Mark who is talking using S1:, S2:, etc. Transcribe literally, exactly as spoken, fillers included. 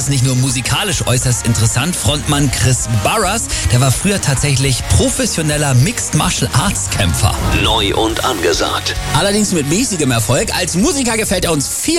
S1: ist nicht nur musikalisch äußerst interessant. Frontmann Chris Barras, der war früher tatsächlich professioneller Mixed Martial Arts Kämpfer.
S2: Neu und angesagt.
S1: Allerdings mit mäßigem Erfolg. Als Musiker gefällt er uns viel